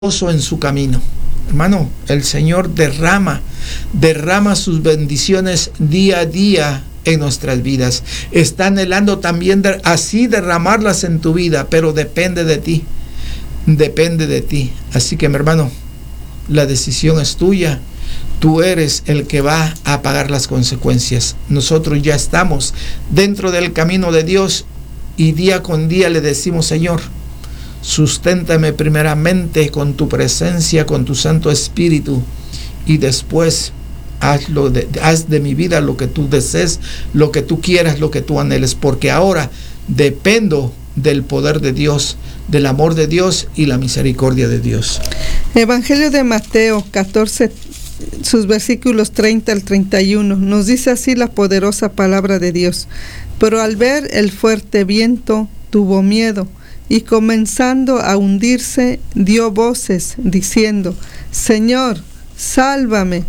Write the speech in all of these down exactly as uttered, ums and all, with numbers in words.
en su camino. Hermano, el Señor derrama, derrama sus bendiciones día a día en nuestras vidas. Está anhelando también de, así derramarlas en tu vida, pero depende de ti, depende de ti. Así que, mi hermano, la decisión es tuya. Tú eres el que va a pagar las consecuencias. Nosotros ya estamos dentro del camino de Dios y día con día le decimos: Señor, susténtame primeramente con tu presencia, con tu Santo Espíritu, y después hazlo de, haz de mi vida lo que tú desees, lo que tú quieras, lo que tú anheles, porque ahora dependo del poder de Dios, del amor de Dios y la misericordia de Dios. Evangelio de Mateo catorce, sus versículos treinta al treinta y uno, nos dice así la poderosa palabra de Dios: pero al ver el fuerte viento, tuvo miedo, y comenzando a hundirse, dio voces, diciendo: Señor, sálvame.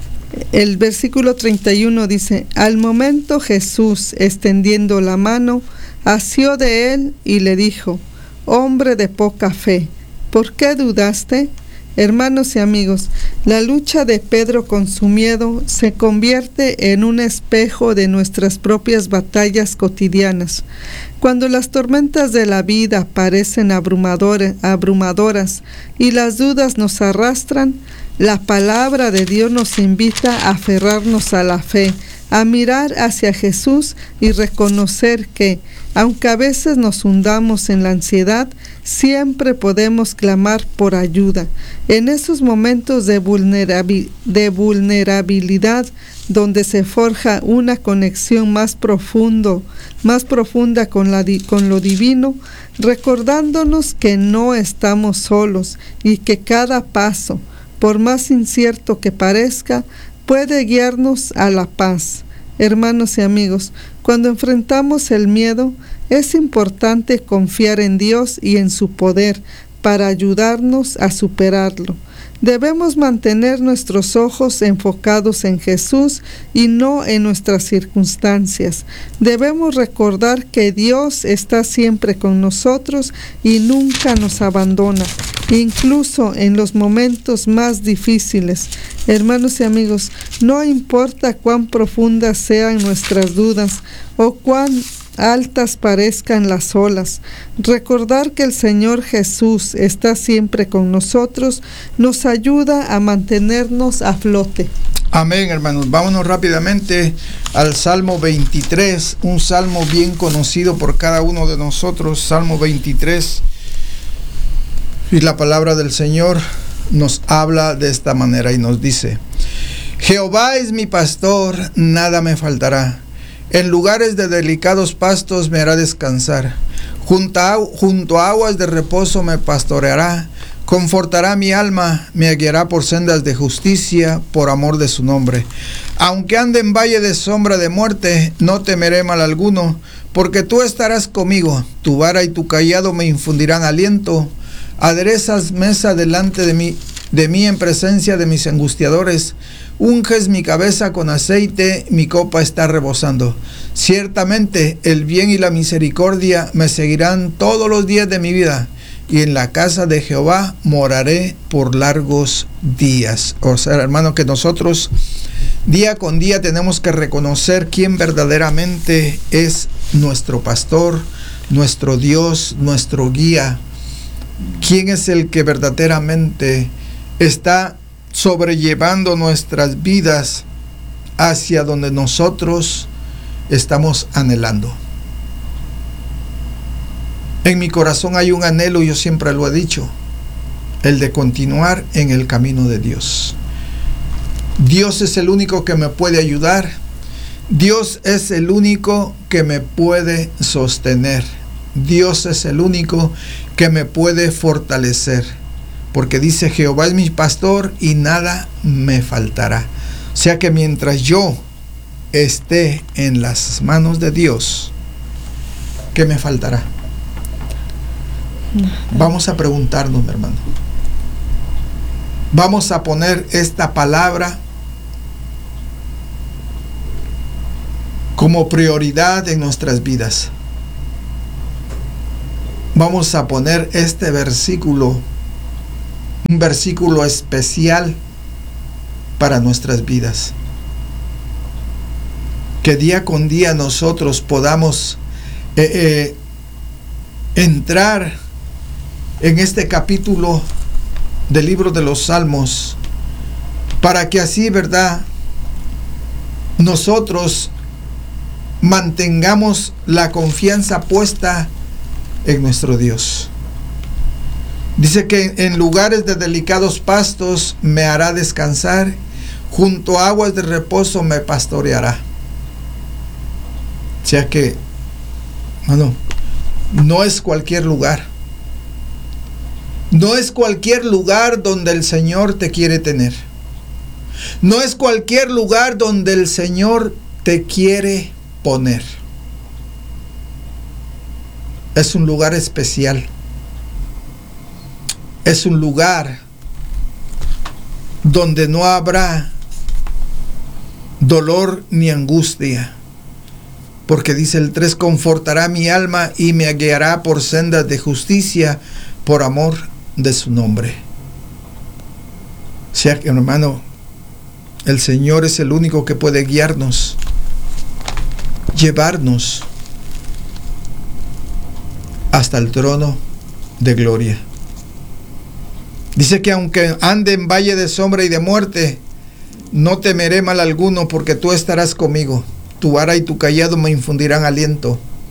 El versículo treinta y uno dice: al momento Jesús, extendiendo la mano, asió de él y le dijo: hombre de poca fe, ¿por qué dudaste? Hermanos y amigos, la lucha de Pedro con su miedo se convierte en un espejo de nuestras propias batallas cotidianas. Cuando las tormentas de la vida parecen abrumadoras, abrumadoras y las dudas nos arrastran, la palabra de Dios nos invita a aferrarnos a la fe, a mirar hacia Jesús y reconocer que, aunque a veces nos hundamos en la ansiedad, siempre podemos clamar por ayuda. En esos momentos de, vulnerabil- de vulnerabilidad, donde se forja una conexión más profundo, más profunda con, la di- con lo divino, recordándonos que no estamos solos y que cada paso, por más incierto que parezca, puede guiarnos a la paz. Hermanos y amigos, cuando enfrentamos el miedo, es importante confiar en Dios y en su poder para ayudarnos a superarlo. Debemos mantener nuestros ojos enfocados en Jesús y no en nuestras circunstancias. Debemos recordar que Dios está siempre con nosotros y nunca nos abandona, incluso en los momentos más difíciles. Hermanos y amigos, no importa cuán profundas sean nuestras dudas o cuán altas parezcan las olas, recordar que el Señor Jesús está siempre con nosotros nos ayuda a mantenernos a flote. Amén, hermanos. Vámonos rápidamente al Salmo veintitrés, un salmo bien conocido por cada uno de nosotros. Salmo veintitrés. Y la palabra del Señor nos habla de esta manera y nos dice: Jehová es mi pastor, nada me faltará. En lugares de delicados pastos me hará descansar. Junto a, junto a aguas de reposo me pastoreará. Confortará mi alma, me guiará por sendas de justicia, por amor de su nombre. Aunque ande en valle de sombra de muerte, no temeré mal alguno, porque tú estarás conmigo. Tu vara y tu cayado me infundirán aliento. Aderezas mesa delante de mí, de mí en presencia de mis angustiadores. Unges mi cabeza con aceite, mi copa está rebosando. Ciertamente el bien y la misericordia me seguirán todos los días de mi vida, y en la casa de Jehová moraré por largos días. O sea, hermano, que nosotros día con día tenemos que reconocer quién verdaderamente es nuestro pastor, nuestro Dios, nuestro guía. Quién es el que verdaderamente está sobrellevando nuestras vidas hacia donde nosotros estamos anhelando. En mi corazón hay un anhelo, yo siempre lo he dicho, el de continuar en el camino de Dios. Dios es el único que me puede ayudar. Dios es el único que me puede sostener. Dios es el único que me puede fortalecer. Porque dice: Jehová es mi pastor y nada me faltará. O sea que mientras yo esté en las manos de Dios, ¿qué me faltará? Vamos a preguntarnos, mi hermano. Vamos a poner esta palabra como prioridad en nuestras vidas. Vamos a poner este versículo un versículo especial para nuestras vidas. Que día con día nosotros podamos eh, eh, entrar en este capítulo del libro de los Salmos, para que así, ¿verdad?, nosotros mantengamos la confianza puesta en nuestro Dios. Dice que en lugares de delicados pastos me hará descansar, junto a aguas de reposo me pastoreará. O sea que, bueno, no es cualquier lugar. No es cualquier lugar donde el Señor te quiere tener. No es cualquier lugar donde el Señor te quiere poner. Es un lugar especial. Es un lugar donde no habrá dolor ni angustia. Porque dice el tres, confortará mi alma y me guiará por sendas de justicia por amor de su nombre. O sea que, hermano, el Señor es el único que puede guiarnos, llevarnos hasta el trono de gloria. Dice que aunque ande en valle de sombra y de muerte, no temeré mal alguno, porque tú estarás conmigo. Tu vara y tu cayado me infundirán aliento.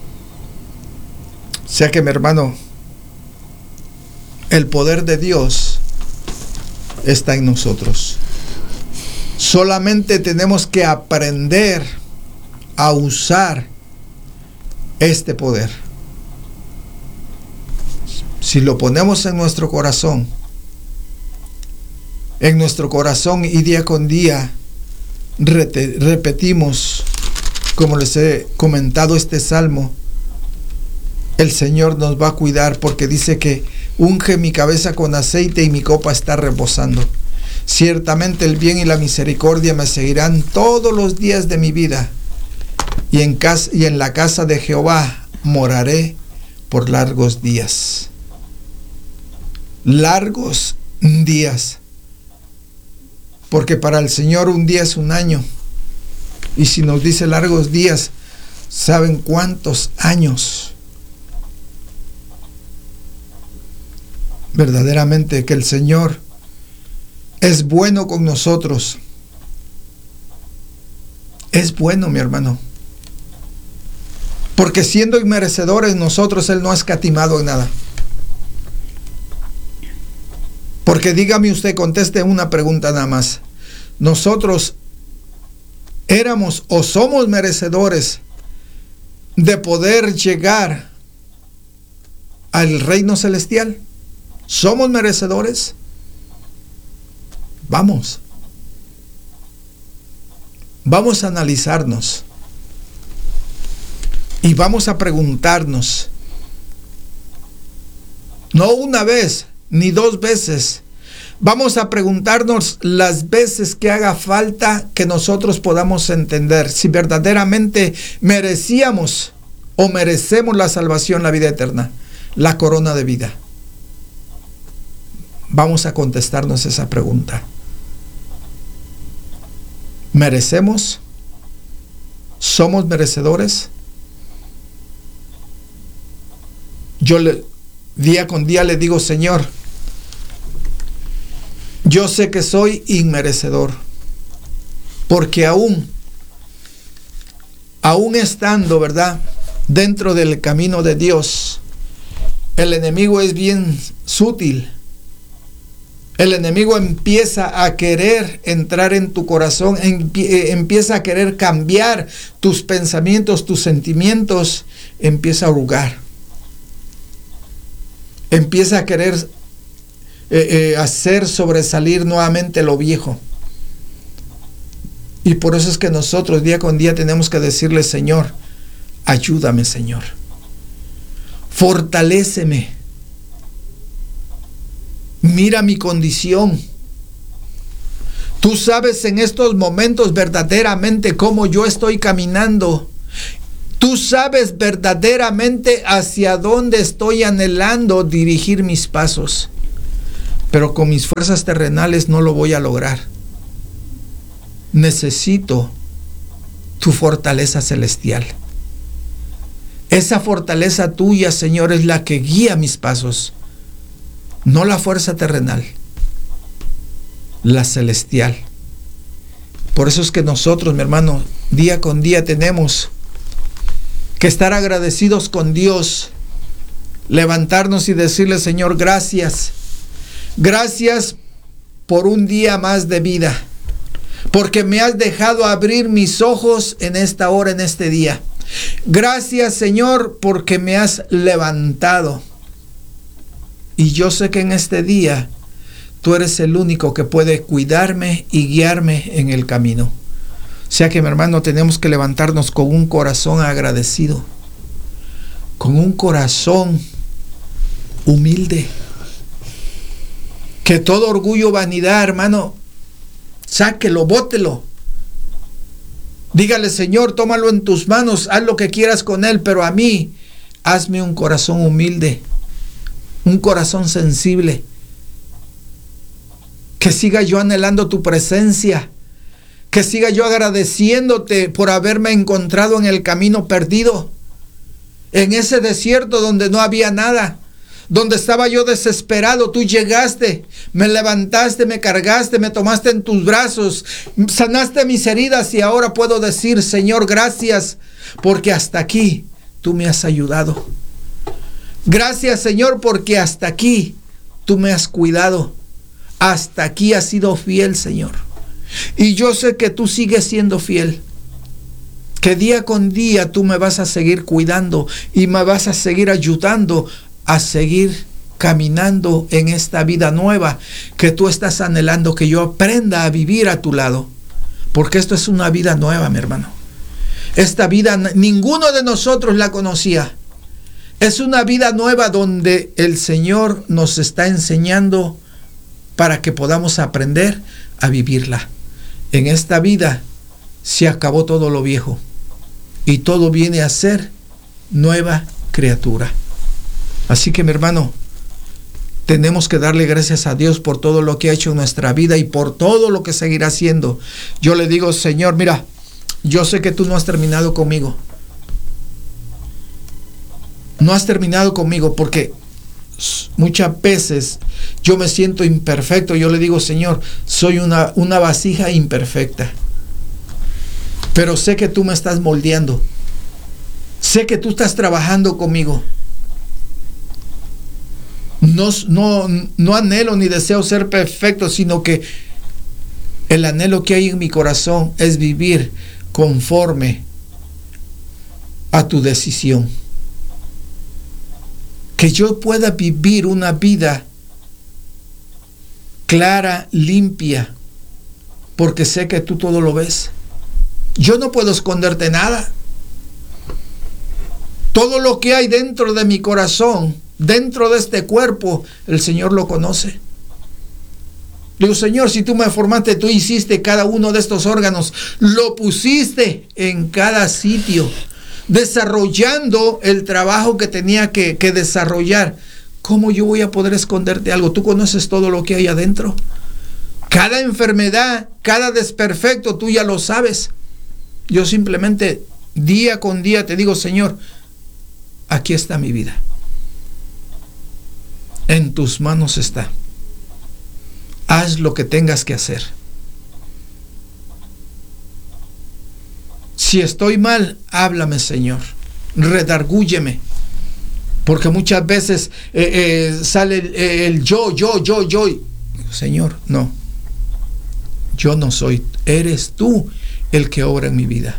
O sea que, mi hermano, el poder de Dios está en nosotros. Solamente tenemos que aprender a usar este poder. Si lo ponemos en nuestro corazón, en nuestro corazón y día con día rete, repetimos, como les he comentado este salmo, el Señor nos va a cuidar, porque dice que unge mi cabeza con aceite y mi copa está reposando. Ciertamente el bien y la misericordia me seguirán todos los días de mi vida, y en, casa, y en la casa de Jehová moraré por largos días. Largos días. Porque para el Señor un día es un año. Y si nos dice largos días, ¿saben cuántos años? Verdaderamente que el Señor es bueno con nosotros. Es bueno, mi hermano. Porque siendo inmerecedores nosotros, Él no ha escatimado en nada. Porque dígame usted, conteste una pregunta nada más. Nosotros éramos o somos merecedores de poder llegar al reino celestial. ¿Somos merecedores? Vamos. Vamos a analizarnos. Y vamos a preguntarnos. No una vez, ni dos veces. Vamos a preguntarnos las veces que haga falta, que nosotros podamos entender si verdaderamente merecíamos o merecemos la salvación, la vida eterna, la corona de vida. Vamos a contestarnos esa pregunta. ¿Merecemos? ¿Somos merecedores? Yo le, día con día le digo, Señor, yo sé que soy inmerecedor, porque aún, aún estando, ¿verdad?, dentro del camino de Dios, el enemigo es bien sutil. El enemigo empieza a querer entrar en tu corazón, empieza a querer cambiar tus pensamientos, tus sentimientos, empieza a hurgar. Empieza a querer eh, eh, hacer sobresalir nuevamente lo viejo. Y por eso es que nosotros día con día tenemos que decirle, Señor, ayúdame, Señor. Fortaléceme. Mira mi condición. Tú sabes en estos momentos verdaderamente cómo yo estoy caminando. Tú sabes verdaderamente hacia dónde estoy anhelando dirigir mis pasos. pero con mis fuerzas terrenales no lo voy a lograr. Necesito tu fortaleza celestial. Esa fortaleza tuya, Señor, es la que guía mis pasos, no la fuerza terrenal, la celestial. Por eso es que nosotros, mi hermano, día con día tenemos que estar agradecidos con Dios, levantarnos y decirle: Señor, gracias, gracias por un día más de vida, porque me has dejado abrir mis ojos en esta hora, en este día. Gracias, Señor, porque me has levantado. Y yo sé que en este día tú eres el único que puede cuidarme y guiarme en el camino. O sea que, mi hermano, tenemos que levantarnos con un corazón agradecido, con un corazón humilde. Que todo orgullo, vanidad, hermano, sáquelo, bótelo. Dígale: Señor, tómalo en tus manos, haz lo que quieras con él, pero a mí, hazme un corazón humilde, un corazón sensible, que siga yo anhelando tu presencia, que siga yo agradeciéndote por haberme encontrado en el camino perdido, en ese desierto donde no había nada, donde estaba yo desesperado. Tú llegaste, me levantaste, me cargaste, me tomaste en tus brazos, sanaste mis heridas, y ahora puedo decir: Señor, gracias, porque hasta aquí tú me has ayudado. Gracias, Señor, porque hasta aquí tú me has cuidado. Hasta aquí has sido fiel, Señor. Y yo sé que tú sigues siendo fiel, que día con día tú me vas a seguir cuidando y me vas a seguir ayudando a seguir caminando en esta vida nueva que tú estás anhelando que yo aprenda a vivir a tu lado. Porque esto es una vida nueva, mi hermano. Esta vida ninguno de nosotros la conocía. Es una vida nueva donde el Señor nos está enseñando para que podamos aprender a vivirla. En esta vida se acabó todo lo viejo y todo viene a ser nueva criatura. Así que, mi hermano, tenemos que darle gracias a Dios por todo lo que ha hecho en nuestra vida y por todo lo que seguirá haciendo. Yo le digo: Señor, mira, yo sé que tú no has terminado conmigo. No has terminado conmigo, porque muchas veces yo me siento imperfecto. Yo le digo: Señor, soy una, una vasija imperfecta, pero sé que tú me estás moldeando. Sé que tú estás trabajando conmigo. No, no, no anhelo ni deseo ser perfecto, sino que el anhelo que hay en mi corazón es vivir conforme a tu decisión. Que yo pueda vivir una vida clara, limpia, porque sé que tú todo lo ves. Yo no puedo esconderte nada. Todo lo que hay dentro de mi corazón, dentro de este cuerpo, el Señor lo conoce. Digo: Señor, si tú me formaste, tú hiciste cada uno de estos órganos, lo pusiste en cada sitio, desarrollando el trabajo que tenía que, que desarrollar. ¿Cómo yo voy a poder esconderte algo? Tú conoces todo lo que hay adentro. Cada enfermedad, cada desperfecto, tú ya lo sabes. Yo simplemente día con día te digo: Señor, aquí está mi vida. En tus manos está. Haz lo que tengas que hacer. Si estoy mal, háblame, Señor. Redargúyeme. Porque muchas veces eh, eh, sale el, el yo, yo, yo, yo. Señor, no. Yo no soy. Eres tú el que obra en mi vida.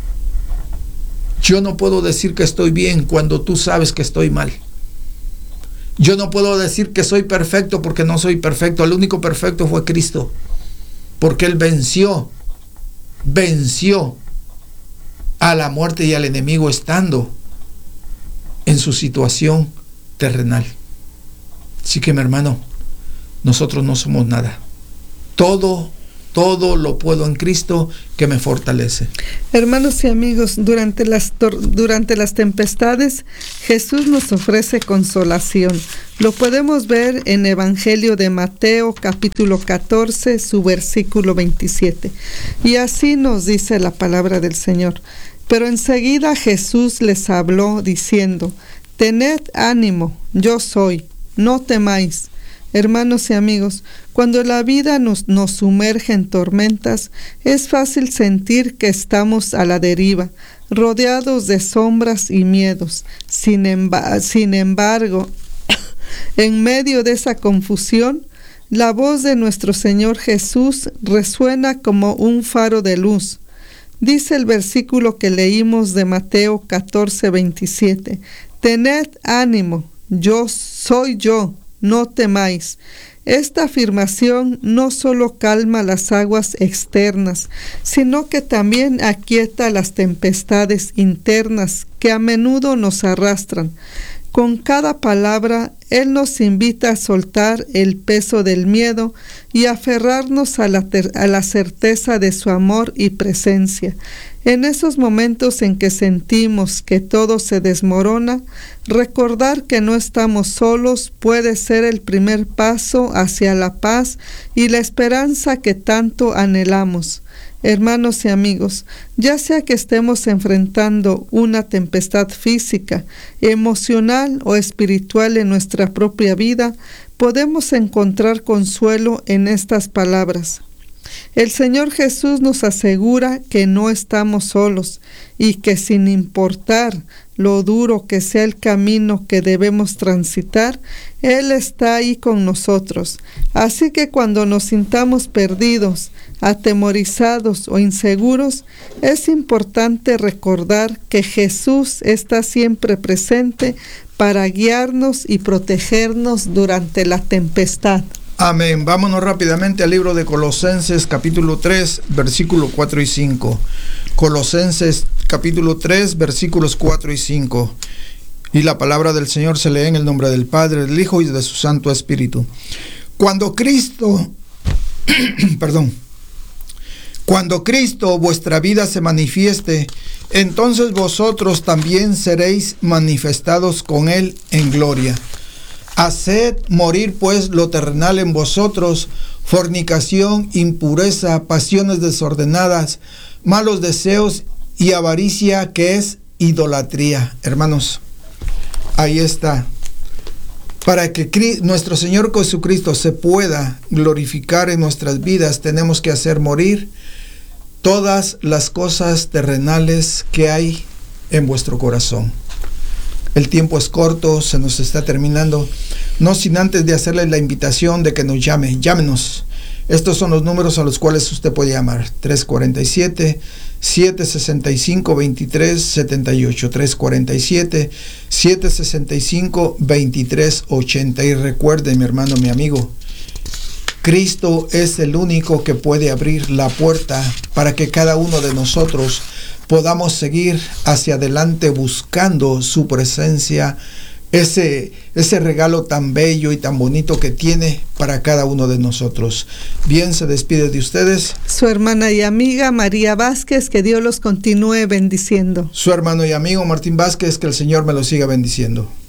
Yo no puedo decir que estoy bien cuando tú sabes que estoy mal. Yo no puedo decir que soy perfecto porque no soy perfecto. El único perfecto fue Cristo. Porque Él venció, venció a la muerte y al enemigo estando en su situación terrenal. Así que, mi hermano, nosotros no somos nada. Todo todo lo puedo en Cristo que me fortalece. Hermanos y amigos, durante las, durante las tempestades, Jesús nos ofrece consolación. Lo podemos ver en Evangelio de Mateo, capítulo catorce, su versículo veintisiete. Y así nos dice la palabra del Señor. Pero enseguida Jesús les habló diciendo: tened ánimo, yo soy, no temáis. Hermanos y amigos, cuando la vida nos, nos sumerge en tormentas, es fácil sentir que estamos a la deriva, rodeados de sombras y miedos. Sin, emba- sin embargo, en medio de esa confusión, la voz de nuestro Señor Jesús resuena como un faro de luz. Dice el versículo que leímos de Mateo catorce, veintisiete, tened ánimo, yo soy yo, no temáis. Esta afirmación no solo calma las aguas externas, sino que también aquieta las tempestades internas que a menudo nos arrastran. Con cada palabra, Él nos invita a soltar el peso del miedo y aferrarnos a la, ter- a la certeza de su amor y presencia. En esos momentos en que sentimos que todo se desmorona, recordar que no estamos solos puede ser el primer paso hacia la paz y la esperanza que tanto anhelamos. Hermanos y amigos, ya sea que estemos enfrentando una tempestad física, emocional o espiritual en nuestra propia vida, podemos encontrar consuelo en estas palabras. El Señor Jesús nos asegura que no estamos solos y que sin importar lo duro que sea el camino que debemos transitar, Él está ahí con nosotros. Así que cuando nos sintamos perdidos, atemorizados o inseguros, es importante recordar que Jesús está siempre presente para guiarnos y protegernos durante la tempestad. Amén. Vámonos rápidamente al libro de Colosenses, capítulo tres, versículos cuatro y cinco. Colosenses, capítulo tres, versículos cuatro y cinco. Y la palabra del Señor se lee en el nombre del Padre, del Hijo y de su Santo Espíritu. Cuando Cristo, perdón, cuando Cristo vuestra vida se manifieste, entonces vosotros también seréis manifestados con Él en gloria. Haced morir pues lo terrenal en vosotros, fornicación, impureza, pasiones desordenadas, malos deseos y avaricia, que es idolatría. Hermanos, ahí está. Para que nuestro Señor Jesucristo se pueda glorificar en nuestras vidas, tenemos que hacer morir todas las cosas terrenales que hay en vuestro corazón. El tiempo es corto, se nos está terminando. No sin antes de hacerle la invitación de que nos llame. Llámenos. Estos son los números a los cuales usted puede llamar. tres cuatro siete, siete seis cinco, dos tres siete ocho. tres cuatro siete, siete seis cinco, dos tres ocho cero. Y recuerde, mi hermano, mi amigo, Cristo es el único que puede abrir la puerta para que cada uno de nosotros podamos seguir hacia adelante buscando su presencia, ese, ese regalo tan bello y tan bonito que tiene para cada uno de nosotros. Bien, se despide de ustedes su hermana y amiga María Vázquez, que Dios los continúe bendiciendo. Su hermano y amigo Martín Vázquez, que el Señor me lo siga bendiciendo.